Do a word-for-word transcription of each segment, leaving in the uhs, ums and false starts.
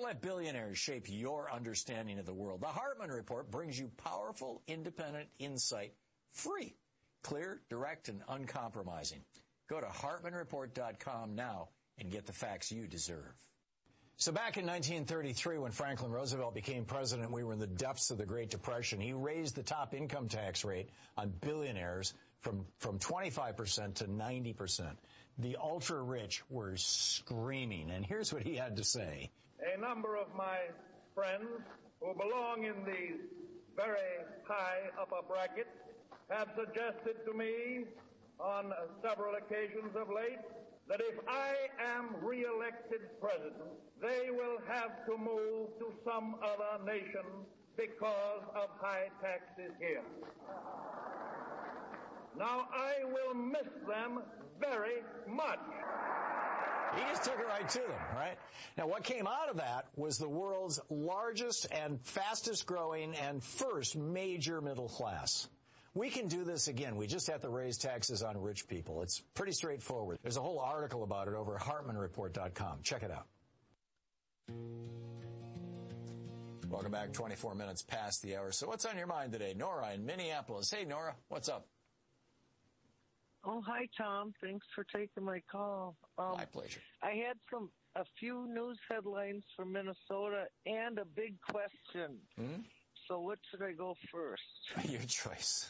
let billionaires shape your understanding of the world. The Hartman Report brings you powerful, independent insight, free, clear, direct, and uncompromising. Go to Hartman Report dot com now and get the facts you deserve. So back in nineteen thirty-three, when Franklin Roosevelt became president, we were in the depths of the Great Depression. He raised the top income tax rate on billionaires from, from twenty-five percent to ninety percent. The ultra-rich were screaming, and here's what he had to say. A number of my friends who belong in the very high upper bracket have suggested to me on several occasions of late that if I am re-elected president, they will have to move to some other nation because of high taxes here. Now, I will miss them very much. He just took it right to them, right? Now, what came out of that was the world's largest and fastest growing and first major middle class. We can do this again. We just have to raise taxes on rich people. It's pretty straightforward. There's a whole article about it over at Hartman Report dot com. Check it out. Welcome back. twenty-four minutes past the hour. So what's on your mind today? Nora in Minneapolis. Hey, Nora, what's up? Oh, hi, Tom. Thanks for taking my call. Um, My pleasure. I had some a few news headlines from Minnesota and a big question. Mm-hmm. So what should I go first? Your choice.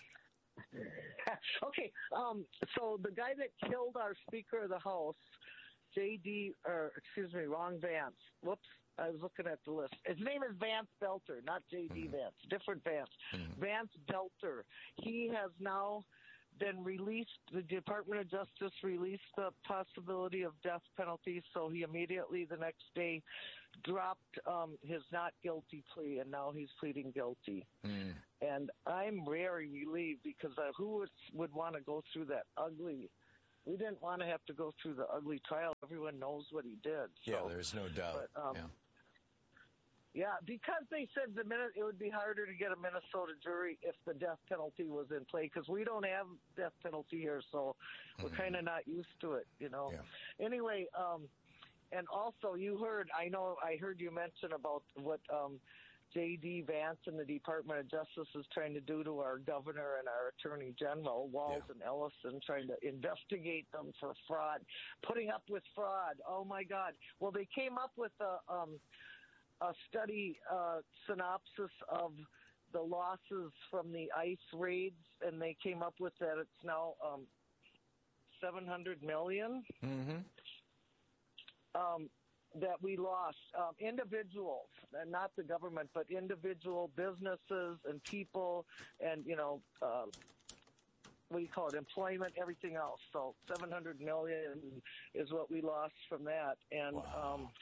Okay. Um, so the guy that killed our Speaker of the House, J D, or excuse me, wrong Vance. Whoops. I was looking at the list. His name is Vance Belter, not J D. Mm-hmm. Vance. Different Vance. Mm-hmm. Vance Belter. He has now been released. The Department of Justice released the possibility of death penalty, so he immediately the next day dropped um, his not guilty plea, and now he's pleading guilty. Mm. And I'm very relieved because uh, who would, would want to go through that ugly? We didn't want to have to go through the ugly trial. Everyone knows what he did. So, yeah, there's no doubt. But, um, yeah. Yeah, because they said the minute it would be harder to get a Minnesota jury if the death penalty was in play, because we don't have death penalty here, so we're mm-hmm. kind of not used to it, you know. Yeah. Anyway, um, and also you heard, I know I heard you mention about what um, J D. Vance and the Department of Justice is trying to do to our governor and our attorney general, Walz yeah. and Ellison, trying to investigate them for fraud, putting up with fraud. Oh, my God. Well, they came up with a um, – a study uh, synopsis of the losses from the ICE raids, and they came up with that it's now um, seven hundred million dollars mm-hmm. um, that we lost. Um, individuals, and not the government, but individual businesses and people and, you know, uh, what do you call it, employment, everything else. So seven hundred million dollars is what we lost from that. And wow. um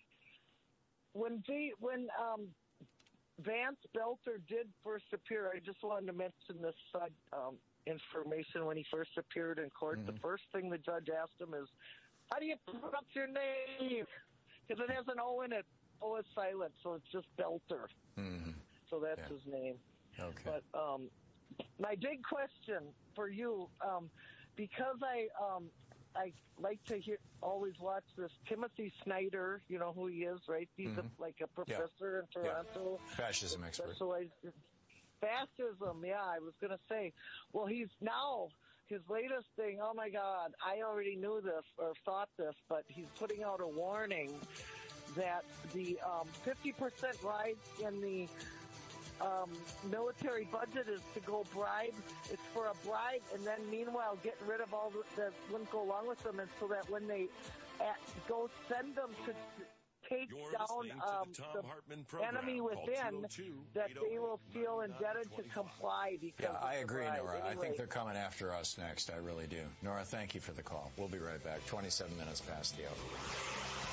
When G, when um, Vance Belter did first appear, I just wanted to mention this side um, information. When he first appeared in court, mm-hmm. the first thing the judge asked him is, "How do you pronounce your name?" Because it has an O in it. O is silent, so it's just Belter. Mm-hmm. So that's yeah. his name. Okay. But um, my big question for you, um, because I. Um, I like to hear, always watch this Timothy Snyder, you know who he is, right? He's mm-hmm. a, like a professor yeah. in Toronto. Yeah. Fascism expert. Fascism, yeah, I was going to say. Well, he's now, his latest thing, oh my God, I already knew this or thought this, but he's putting out a warning that the um, fifty percent rise in the Um, military budget is to go bribe. It's for a bribe, and then meanwhile getting rid of all the, that wouldn't go along with them, and so that when they at, go send them to take You're down um, the, the enemy within, that they will feel indebted to comply. Because yeah, I agree, Nora. Anyway. I think they're coming after us next. I really do. Nora, thank you for the call. We'll be right back. twenty-seven minutes past the hour.